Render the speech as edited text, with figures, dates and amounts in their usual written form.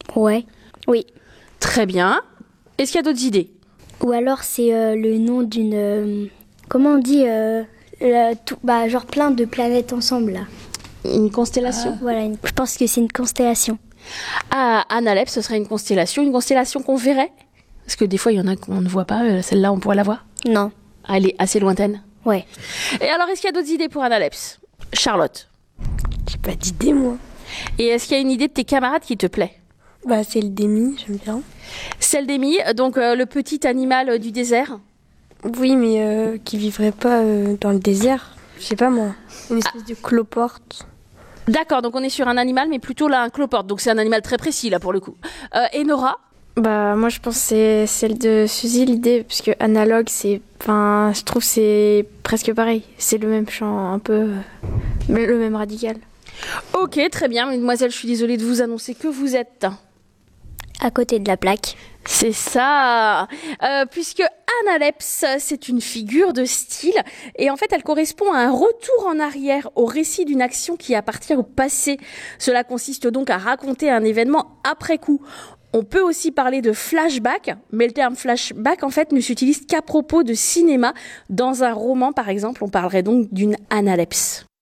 Ouais. Oui. Très bien. Est-ce qu'il y a d'autres idées? Ou alors c'est le nom d'une... comment on dit genre plein de planètes ensemble, là. Une constellation? Voilà, je pense que c'est une constellation. Ah, Analep, ce serait une constellation qu'on verrait? Parce que des fois, il y en a qu'on ne voit pas. Celle-là, on pourrait la voir. Non. Ah, elle est assez lointaine. Ouais. Et alors, est-ce qu'il y a d'autres idées pour Analeps? Charlotte? J'ai pas d'idée, moi. Et est-ce qu'il y a une idée de tes camarades qui te plaît? Bah, c'est le démi, j'aime bien. Celle d'Emmy, donc le petit animal du désert. Oui, mais qui vivrait pas dans le désert. Je sais pas, moi. Une espèce de cloporte. D'accord, donc on est sur un animal, mais plutôt là un cloporte. Donc c'est un animal très précis là pour le coup. Et Nora? Bah, moi, je pense que c'est celle de Suzy, l'idée, parce que analogue, je trouve que c'est presque pareil. C'est le même chant, un peu, le même radical. Ok, très bien, mademoiselle, je suis désolée de vous annoncer que vous êtes... À côté de la plaque. C'est ça, puisque Analeps, c'est une figure de style, et en fait, elle correspond à un retour en arrière au récit d'une action qui appartient au passé. Cela consiste donc à raconter un événement après coup. On peut aussi parler de flashback, mais le terme flashback, en fait, ne s'utilise qu'à propos de cinéma. Dans un roman, par exemple, on parlerait donc d'une Analepse.